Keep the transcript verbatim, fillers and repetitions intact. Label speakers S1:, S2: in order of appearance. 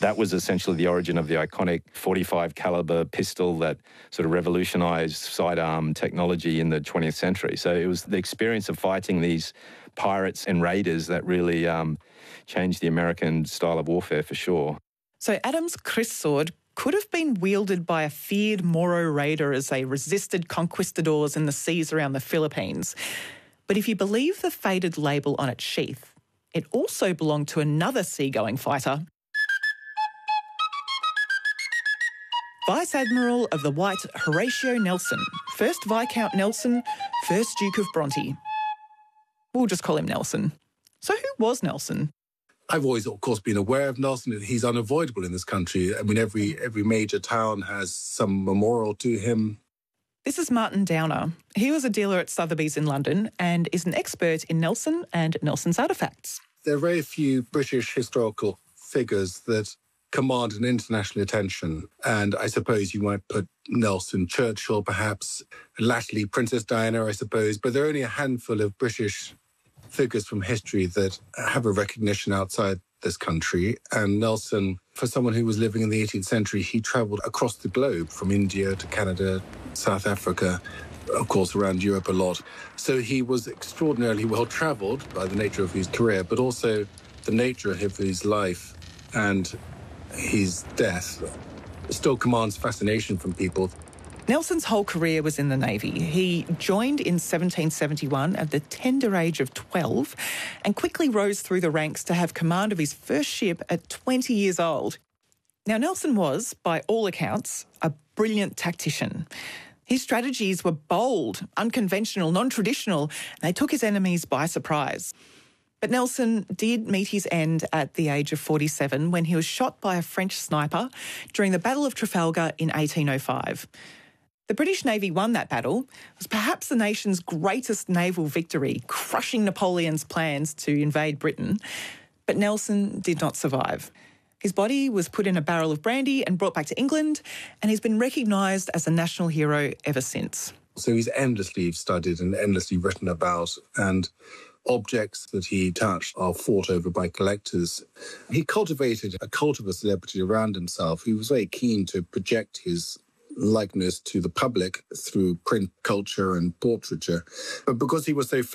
S1: That was essentially the origin of the iconic forty-five caliber pistol that sort of revolutionised sidearm technology in the twentieth century. So it was the experience of fighting these pirates and raiders that really um, changed the American style of warfare for sure.
S2: So Adams' Chris sword could have been wielded by a feared Moro raider as they resisted conquistadors in the seas around the Philippines. But if you believe the faded label on its sheath, it also belonged to another seagoing fighter, Vice Admiral of the White Horatio Nelson, first Viscount Nelson, first Duke of Bronte. We'll just call him Nelson. So who was Nelson?
S3: I've always, of course, been aware of Nelson. He's unavoidable in this country. I mean, every every major town has some memorial to him.
S2: This is Martin Downer. He was a dealer at Sotheby's in London and is an expert in Nelson and Nelson's artefacts.
S3: There are very few British historical figures that command an international attention. And I suppose you might put Nelson, Churchill, perhaps, latterly Princess Diana, I suppose. But there are only a handful of British figures from history that have a recognition outside this country. And Nelson, for someone who was living in the eighteenth century, he travelled across the globe from India to Canada, South Africa, of course, around Europe a lot. So he was extraordinarily well-travelled by the nature of his career, but also the nature of his life and his death still commands fascination from people.
S2: Nelson's whole career was in the Navy. He joined in seventeen seventy-one at the tender age of twelve and quickly rose through the ranks to have command of his first ship at twenty years old. Now, Nelson was, by all accounts, a brilliant tactician. His strategies were bold, unconventional, non-traditional, and they took his enemies by surprise. But Nelson did meet his end at the age of forty-seven when he was shot by a French sniper during the Battle of Trafalgar in eighteen oh five. The British Navy won that battle. It was perhaps the nation's greatest naval victory, crushing Napoleon's plans to invade Britain. But Nelson did not survive. His body was put in a barrel of brandy and brought back to England, and he's been recognised as a national hero ever since.
S3: So he's endlessly studied and endlessly written about, and objects that he touched are fought over by collectors. He cultivated a cult of a celebrity around himself. He was very keen to project his likeness to the public through print culture and portraiture. But because he was so